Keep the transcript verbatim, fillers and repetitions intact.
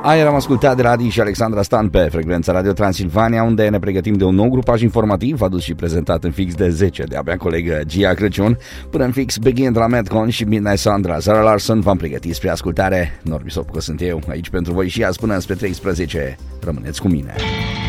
Aia am ascultat de la Adi și Alexandra Stan pe frecvența Radio Transilvania, unde ne pregătim de un nou grupaj informativ adus și prezentat în fix de zece de abia colegă Gia Crăciun. Până în fix Begin de la Metcon și Midnight Sandra. Zara Larson v-am pregătit spre ascultare. Norbi Sopco sunt eu, aici pentru voi și azi până spre treisprezece. Rămâneți cu mine.